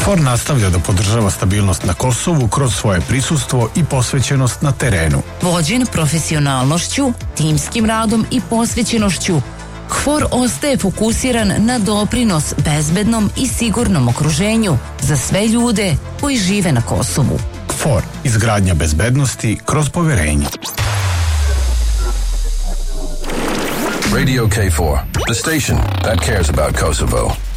KFOR nastavlja da podržava stabilnost na Kosovu kroz svoje prisustvo i posvećenost na terenu. Vođen profesionalnošću, timskim radom i posvećenošću, KFOR ostaje fokusiran na doprinos bezbednom i sigurnom okruženju za sve ljude koji žive na Kosovu. KFOR, izgradnja bezbednosti kroz poverenje. Radio K4, the station that cares about Kosovo.